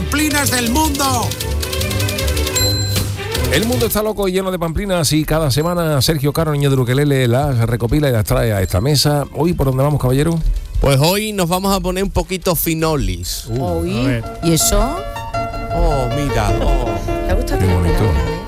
pamplinas del mundo. El mundo está loco y lleno de pamplinas y cada semana Sergio Caro, niño de Ukelele, las recopila y las trae a esta mesa. Hoy, ¿por dónde vamos, caballero? Pues hoy nos vamos a poner un poquito finolis. ¿Y eso? Oh, mira. ¿Te gusta? Qué bonito.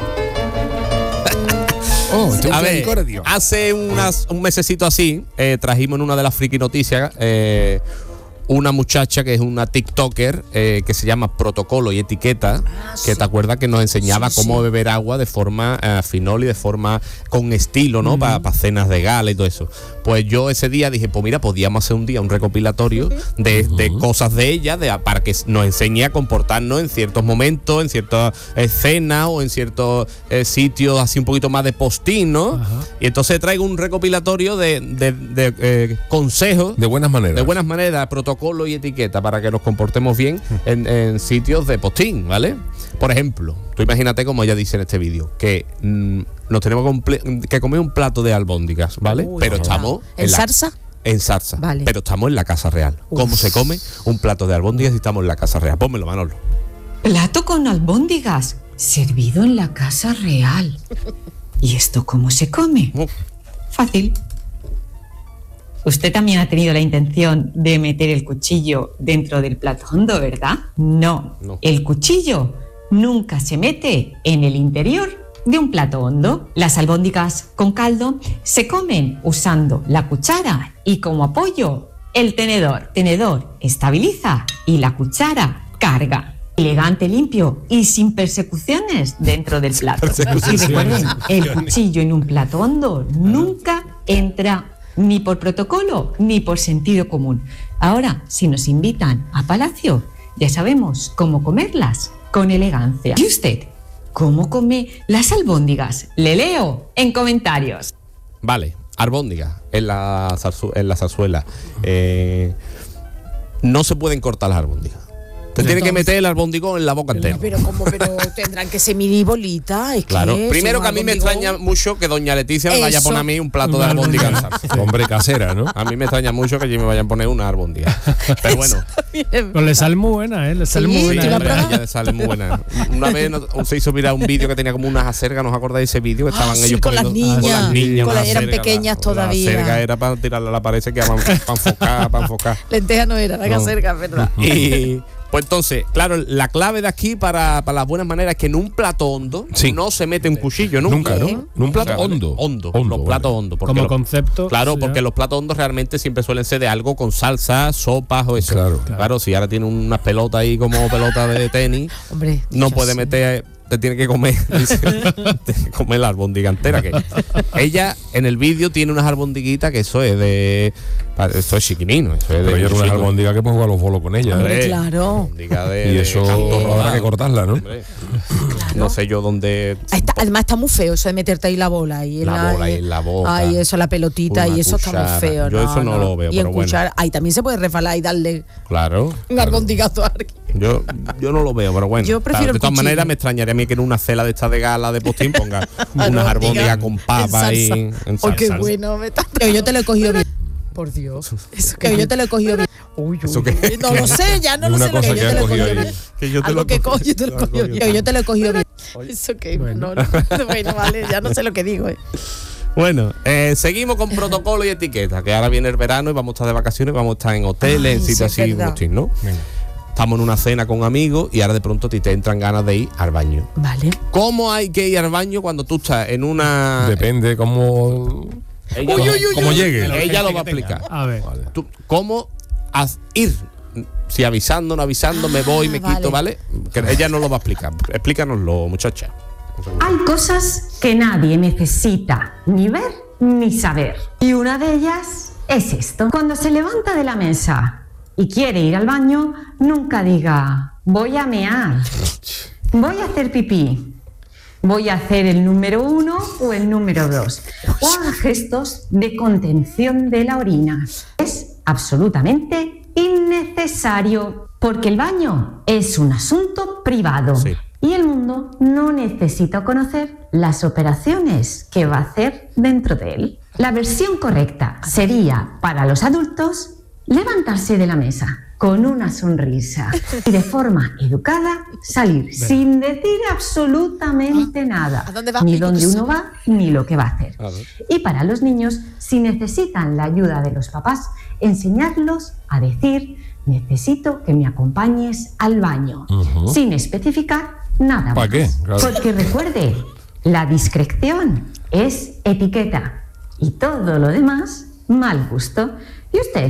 A ver, hace un mesecito así, trajimos en una de las friki noticias una muchacha que es una TikToker que se llama Protocolo y Etiqueta, que te acuerdas que nos enseñaba cómo beber agua de forma finol y de forma con estilo, ¿no? Para cenas de gala y todo eso. Pues yo ese día dije, pues mira, podíamos hacer un día un recopilatorio de cosas de ella, para que nos enseñe a comportarnos en ciertos momentos, en ciertas escenas o en ciertos sitios así un poquito más de postín, ¿no? Y entonces traigo un recopilatorio de consejos. De buenas maneras. De buenas maneras, protocolo y etiqueta para que nos comportemos bien en sitios de postín, ¿vale? Por ejemplo, tú imagínate como ella dice en este vídeo, que nos tenemos que comer un plato de albóndigas, ¿vale? Pero estamos ¿En salsa? En salsa, vale. Pero estamos en la Casa Real. ¿Cómo se come un plato de albóndigas si estamos en la Casa Real? Pónmelo, Manolo. Plato con albóndigas, servido en la Casa Real. ¿Y esto cómo se come? Fácil. Usted también ha tenido la intención de meter el cuchillo dentro del plato hondo, ¿verdad? No. El cuchillo nunca se mete en el interior de un plato hondo. Las albóndigas con caldo se comen usando la cuchara y como apoyo el tenedor. Tenedor estabiliza y la cuchara carga. Elegante, limpio y sin persecuciones dentro del plato. Y recuerden, el cuchillo en un plato hondo nunca entra ni por protocolo ni por sentido común. Ahora, si nos invitan a Palacio, ya sabemos cómo comerlas con elegancia. ¿Y usted cómo come las albóndigas? Le leo en comentarios. Vale, albóndigas en la zarzuela. No se pueden cortar las albóndigas. Te tiene que meter el albondigón en la boca entera. Pero tendrán que ser mini bolitas. Es claro. Que primero que a mí me extraña mucho que doña Leticia me vaya a poner a mí un plato de albóndiga en salsa. Hombre, casera, ¿no? A mí me extraña mucho que allí me vayan a poner una albóndiga. Pero bueno. Pero le sale muy buena, Le sale muy buena. Hombre, a ella le sale muy buena. Una vez se hizo viral un vídeo que tenía como unas acergas, ¿no os acordáis de ese vídeo? Que estaban ellos con las niñas. Eran pequeñas todavía. La acerga era para tirarla a la pared, que para enfocar. Lenteja no era, la acerga, ¿verdad? Y pues entonces, claro, la clave de aquí para las buenas maneras es que en un plato hondo no se mete un cuchillo nunca, ¿no? En un plato hondo. Los platos hondos. Como concepto. Claro, porque los platos hondos realmente siempre suelen ser de algo con salsa, sopas o eso. Claro, si ahora tiene unas pelotas ahí como pelotas de tenis, hombre, no puede meter, te tiene que comer, comer la albóndiga entera. Que ella en el vídeo tiene unas albondiguitas que eso es chiquinino. Pero yo unas albóndigas que puedo jugar los bolos con ella. Claro. Y eso habrá que cortarla, ¿no? Claro. No sé yo dónde. Además está muy feo eso de meterte ahí la bola y en la boca. Ay, eso, la pelotita y eso cuchara. está muy feo. Yo eso no lo veo, y pero en cuchara, ahí también se puede refalar y darle un albondigazo a alguien. Yo no lo veo, pero bueno. Yo prefiero de todas maneras me extrañaría a mí que en una cela de esta de gala de postín ponga unas albóndigas con papa y en salsa. Oh, qué bueno. Pero yo te lo he cogido bien. Por Dios. Eso que yo te lo he cogido bien. No lo sé, ya no lo sé. Cosa que yo te lo he cogido bien. Que yo te lo he cogido bien. Eso que bueno, vale, ya no sé lo que digo. Bueno, seguimos con protocolo y etiqueta, que ahora viene el verano y vamos a estar de vacaciones, vamos a estar en hoteles, en sitios así, postín, ¿no? Venga. Estamos en una cena con amigos y ahora de pronto te entran ganas de ir al baño. Vale. ¿Cómo hay que ir al baño cuando tú estás en una...? Depende cómo llegue. Ella lo va a explicar. A ver. Tú, ¿cómo ir? Si avisando, no avisando, me voy, me quito, ¿vale? Que ella no lo va a explicar. Explícanoslo, muchacha. Hay cosas que nadie necesita ni ver ni saber. Y una de ellas es esto. Cuando se levanta de la mesa y quiere ir al baño, nunca diga, voy a mear, voy a hacer pipí, voy a hacer el número 1 o el número 2. O haga gestos de contención de la orina. Es absolutamente innecesario, porque el baño es un asunto privado. Sí. Y el mundo no necesita conocer las operaciones que va a hacer dentro de él. La versión correcta sería para los adultos Levantarse de la mesa con una sonrisa y de forma educada salir sin decir absolutamente nada, ni dónde uno va ni lo que va a hacer. Y para los niños, si necesitan la ayuda de los papás, enseñarlos a decir: necesito que me acompañes al baño, sin especificar nada más. ¿Para qué? Claro. Porque recuerde, la discreción es etiqueta y todo lo demás mal gusto. ¿Y usted